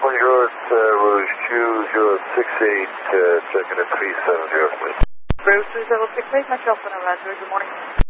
Bonjour, it's Rouge 2068, checking at 370, please. Rouge 2068, myself on Atlanta, good morning.